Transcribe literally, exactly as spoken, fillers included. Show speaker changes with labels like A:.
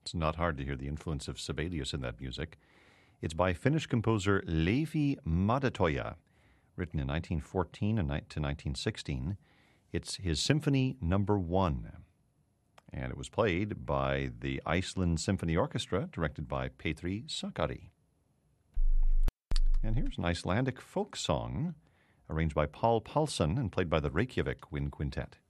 A: It's not hard to hear the influence of Sibelius in that music. It's by Finnish composer Leevi Madetoja, written in nineteen fourteen and to nineteen sixteen. It's his Symphony Number One, and it was played by the Iceland Symphony Orchestra, directed by Petri Sakari. And here's an Icelandic folk song, arranged by Paul Paulson and played by the Reykjavik Wind Quintet.